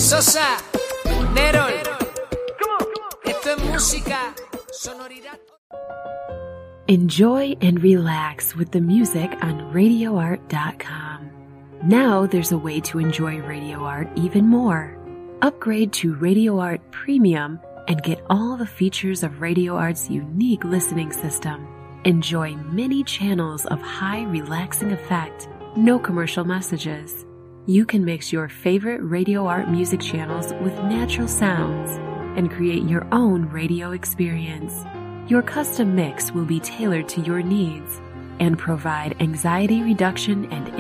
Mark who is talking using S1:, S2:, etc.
S1: Sosa, Nerol. Esto es música, sonoridad.
S2: Enjoy and relax with the music on RadioArt.com. Now there's a way to enjoy Radio Art even more. Upgrade to Radio Art Premium and get all the features of Radio Art's unique listening system. Enjoy many channels of high relaxing effect, no commercial messages. You can mix your favorite Radio Art music channels with natural sounds and create your own radio experience. Your custom mix will be tailored to your needs and provide anxiety reduction and